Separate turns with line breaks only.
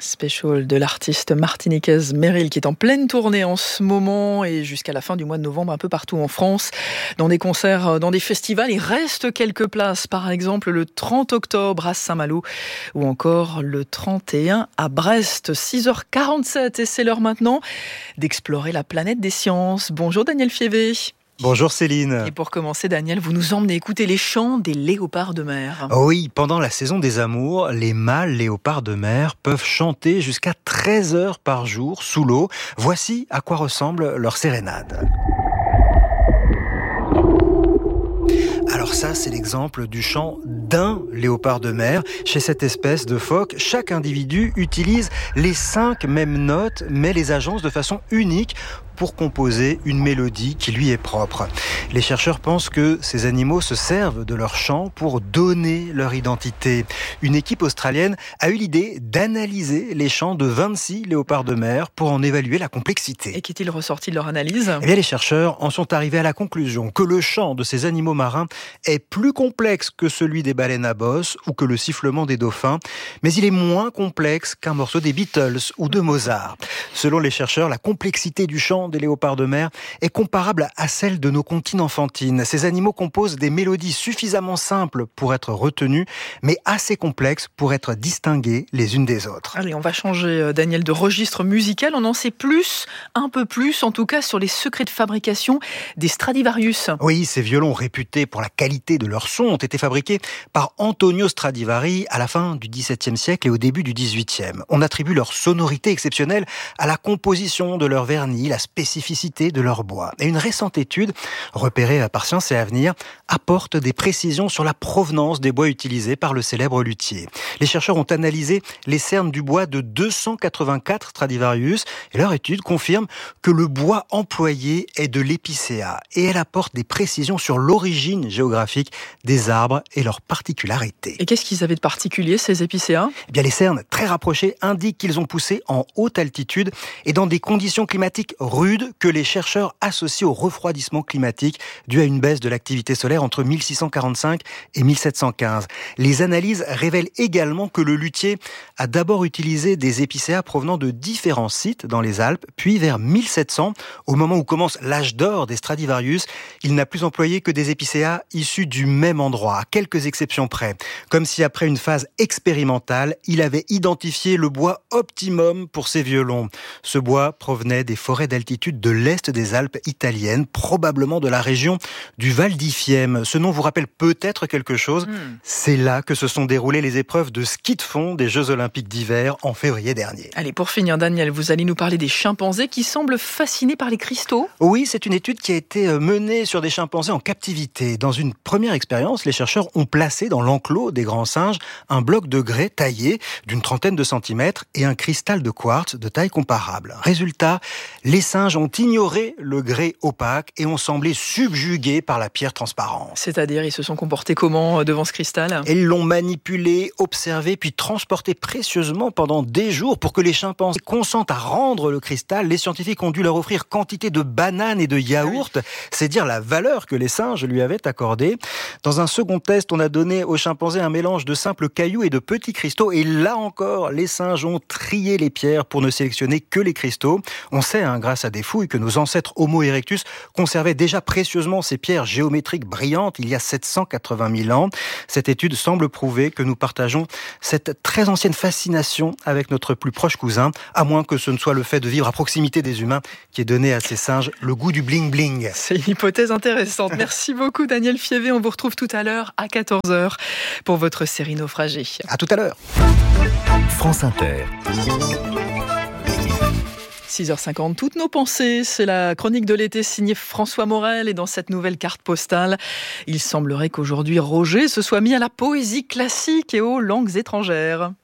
Special de l'artiste martiniquaise Meryl qui est en pleine tournée en ce moment et jusqu'à la fin du mois de novembre un peu partout en France, dans des concerts, dans des festivals. Il reste quelques places, par exemple le 30 octobre à Saint-Malo ou encore le 31 à Brest. 6h47 et c'est l'heure maintenant d'explorer la planète des sciences. Bonjour Daniel Fievé.
Bonjour Céline.
Et pour commencer, Daniel, vous nous emmenez écouter les chants des léopards de mer.
Oui, pendant la saison des amours, les mâles léopards de mer peuvent chanter jusqu'à 13 heures par jour sous l'eau. Voici à quoi ressemble leur sérénade. Alors ça, c'est l'exemple du chant d'un léopard de mer. Chez cette espèce de phoque, chaque individu utilise les 5 mêmes notes, mais les agence de façon unique pour composer une mélodie qui lui est propre. Les chercheurs pensent que ces animaux se servent de leur chant pour donner leur identité. Une équipe australienne a eu l'idée d'analyser les chants de 26 léopards de mer pour en évaluer la complexité.
Et qu'est-il ressorti de leur analyse ?
Eh bien, les chercheurs en sont arrivés à la conclusion que le chant de ces animaux marins est plus complexe que celui des baleines à bosse ou que le sifflement des dauphins, mais il est moins complexe qu'un morceau des Beatles ou de Mozart. Selon les chercheurs, la complexité du chant des léopards de mer est comparable à celle de nos comptines enfantines. Ces animaux composent des mélodies suffisamment simples pour être retenues, mais assez complexes pour être distinguées les unes des autres.
Allez, on va changer, Daniel, de registre musical. On en sait plus, un peu plus, en tout cas, sur les secrets de fabrication des Stradivarius.
Oui, ces violons réputés pour la qualité de leur son ont été fabriqués par Antonio Stradivari à la fin du XVIIe siècle et au début du XVIIIe. On attribue leur sonorité exceptionnelle à la composition de leur vernis, la spécificité de leur bois. Et une récente étude, repérée par Science et Avenir, apporte des précisions sur la provenance des bois utilisés par le célèbre luthier. Les chercheurs ont analysé les cernes du bois de 284 Stradivarius et leur étude confirme que le bois employé est de l'épicéa et elle apporte des précisions sur l'origine géographique des arbres et leurs particularités.
Et qu'est-ce qu'ils avaient de particulier, ces épicéas ?
Eh bien, les cernes très rapprochées indiquent qu'ils ont poussé en haute altitude et dans des conditions climatiques rudes que les chercheurs associent au refroidissement climatique dû à une baisse de l'activité solaire entre 1645 et 1715. Les analyses révèlent également que le luthier a d'abord utilisé des épicéas provenant de différents sites dans les Alpes, puis vers 1700, au moment où commence l'âge d'or des Stradivarius, il n'a plus employé que des épicéas issus du même endroit, à quelques exceptions près. Comme si après une phase expérimentale, il avait identifié le bois optimum pour ses violons. Ce bois provenait des forêts d'altitude de l'est des Alpes italiennes, probablement de la région du Val di Fiemme. Ce nom vous rappelle peut-être quelque chose. C'est là que se sont déroulées les épreuves de ski de fond des Jeux Olympiques d'hiver en février dernier.
Allez, pour finir, Daniel, vous allez nous parler des chimpanzés qui semblent fascinés par les cristaux.
Oui, c'est une étude qui a été menée sur des chimpanzés en captivité. Dans une première expérience, les chercheurs ont placé dans l'enclos des grands singes un bloc de grès taillé d'une trentaine de centimètres et un cristal de quartz de taille comparable. Résultat, les singes ont ignoré le grès opaque et ont semblé subjugués par la pierre transparente.
C'est-à-dire, ils se sont comportés comment devant ce cristal ?
Ils l'ont manipulé, observé, puis transporté précieusement pendant des jours pour que les chimpanzés consentent à rendre le cristal. Les scientifiques ont dû leur offrir quantité de bananes et de yaourts. C'est dire la valeur que les singes lui avaient accordée. Dans un second test, on a donné aux chimpanzés un mélange de simples cailloux et de petits cristaux. Et là encore, les singes ont trié les pierres pour ne sélectionner que les cristaux. On sait, grâce à des fouilles, que nos ancêtres Homo erectus conservaient déjà précieusement ces pierres géométriques brillantes il y a 780 000 ans. Cette étude semble prouver que nous partageons cette très ancienne fascination avec notre plus proche cousin, à moins que ce ne soit le fait de vivre à proximité des humains qui ait donné à ces singes le goût du bling-bling.
C'est une hypothèse intéressante. Merci beaucoup Daniel Fievé. On vous retrouve tout à l'heure à 14h pour votre série Naufragés.
À tout à l'heure.
France Inter.
6h50, toutes nos pensées, c'est la chronique de l'été signée François Morel et dans cette nouvelle carte postale, il semblerait qu'aujourd'hui Roger se soit mis à la poésie classique et aux langues étrangères.